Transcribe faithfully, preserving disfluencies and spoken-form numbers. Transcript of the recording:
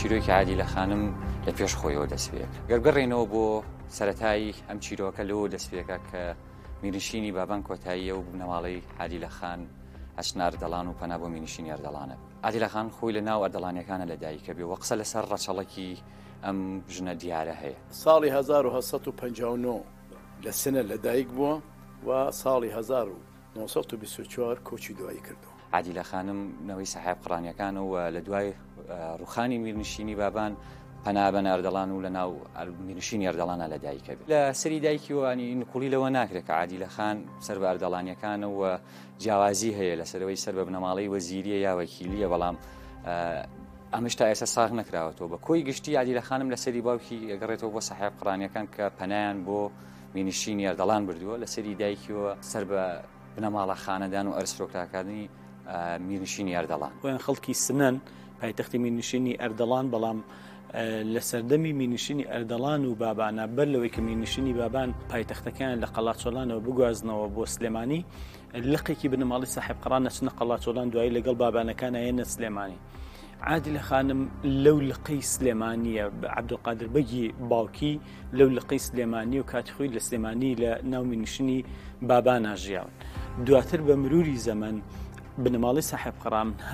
چیرۆکی عادیلە خانم لە پێش خۆیەوە دەستپێک گەرگەڕێنەوە بۆ سەرەتایی ئەم چیرۆکە لەوە دەستپێکە کە میرنشینی بابان کۆتاییە و بنەماڵەی عادیلە خان ئەچنە ئەردەڵان و پەنا بۆ میرنشینی ئەردەڵانە. عادیلە خان خۆی لە ناو ئەردەڵانیەکانە لەدایکە بێ و قسە لەسەر ڕەچەڵەکی ئەم ژنە دیارە هەیە. ساڵی هەزار و هەسەد و پەنجاو و نۆ لە سنە لەدایک بووە و ساڵی هەزار و نۆسەد و بیست و چوار کۆچی دوایی کردەوە. عادیلە خانم نەوەی سەحاب قڕانیەکانەوە لە دوای ڕوخانی میرنشینی بابان پەنابەن ئەردەڵان و لە ناو میرنشینی ئەردەڵانە لەدایکە بێت. لە سەری دایکیوانی نکوڵی لەوە ناکرێت کە عادیلە خان سەر بە ئەردەڵانیەکانەوە جیاوازی هەیە لەسەرەوەی سەر بە بنەماڵەی وەزیریە یا وەکیلیە، بەڵام ئەمەش تا ئێستا ساغ نەکراوەتەوە. بە کۆی گشتی عادیلە خانم لە سەری باوکی ئەگەڕێتەوە بۆ سەحاب قڕانیەکان کە پەنایان بۆ میرنشینی ئەردەڵان بردووە، لە سەری دایکیوە سەر بە بنەماڵە خانەدان و ئەرسفرۆکتاکانی میرنشینی ئەردەڵان. خۆیان خەڵکی سنەن پایتەختی میرنشینی ئەردەڵان، بەڵام لە سەردەمی میرنشینی ئەردەڵان و بابانە بەر لەوەی کە میرنشینی بابان پایتەختەکان لە قەڵاچۆڵانەوە بگوازنەوە بۆ سلێمانی، لقێکی بنەماڵی ساحب قڕان نەچنە قەڵاچۆڵان دوایی لەگەڵ بابانەکان هێنە سلێمانی. عادیلە خانم لەو لقەی سلێمانیە عەبدولقادر بەگی باوکی لەو لقەی سلێمانی و کاتی خۆی لە سلێمانی لە ناو میرنشینی بابانە ژیاون. دواتر بە مروری زەمن بنەماڵی ساحب قڕان